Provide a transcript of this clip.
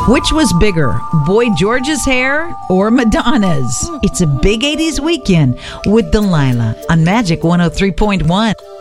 Which was bigger, Boy George's hair or Madonna's? It's a big 80s weekend with Delilah on Magic 103.1.